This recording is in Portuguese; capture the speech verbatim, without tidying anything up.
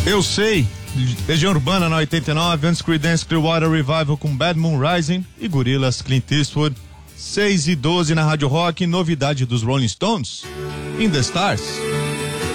Eu sei, Legião Urbana na oitenta e nove, antes Creedence Clearwater Revival com Bad Moon Rising e Gorillaz Clint Eastwood. seis e doze na Rádio Rock, novidade dos Rolling Stones, In the Stars.